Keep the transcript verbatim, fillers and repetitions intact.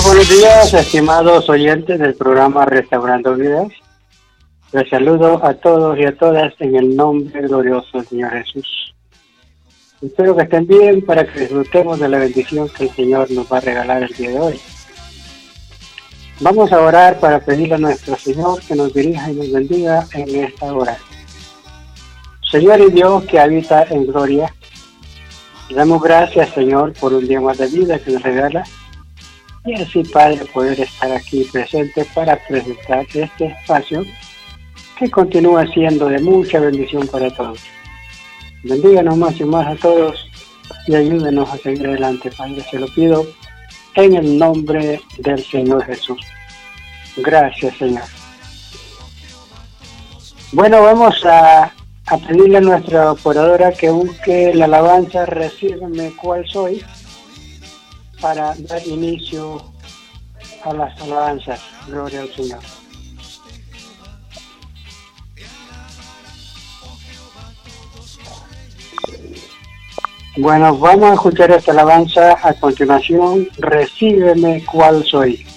buenos días, estimados oyentes del programa Restaurando Vidas. Les saludo a todos y a todas en el nombre glorioso del Señor Jesús. Espero que estén bien para que disfrutemos de la bendición que el Señor nos va a regalar el día de hoy. Vamos a orar para pedirle a nuestro Señor que nos dirija y nos bendiga en esta hora. Señor y Dios que habita en gloria, le damos gracias, Señor, por un día más de vida que nos regala. Y así, Padre, poder estar aquí presente para presentar este espacio que continúa siendo de mucha bendición para todos. Bendíganos más y más a todos y ayúdenos a seguir adelante, Padre. Se lo pido en el nombre del Señor Jesús. Gracias, Señor. Bueno, vamos a, a pedirle a nuestra operadora que busque la alabanza Recíbeme cuál soy, para dar inicio a las alabanzas. Gloria al Señor. Bueno, vamos a escuchar esta alabanza a continuación. Recíbeme cuál soy.